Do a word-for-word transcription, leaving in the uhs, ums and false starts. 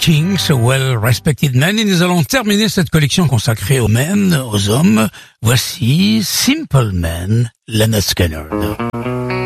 Kings, Well Respected Men, et nous allons terminer cette collection consacrée aux men, aux hommes. Voici Simple Man, Lynyrd Skynyrd.